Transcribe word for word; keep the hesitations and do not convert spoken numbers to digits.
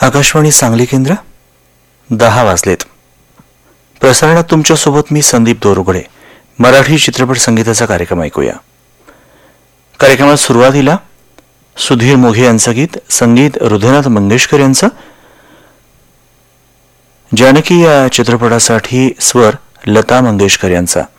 आकाशवाणी सांगली केंद्र. दहा वाजलेत. प्रसारणात तुमच्यासोबत मी संदीप दोरुगडे. मराठी चित्रपट संगीताचा कार्यक्रम ऐकूया. कार्यक्रमात सुरुवातीला सुधीर मोघे यांचं गीत, संगीत हृदयनाथ मंगेशकर यांचं. जानकी या चित्रपटासाठी स्वर लता मंगेशकर यांचा.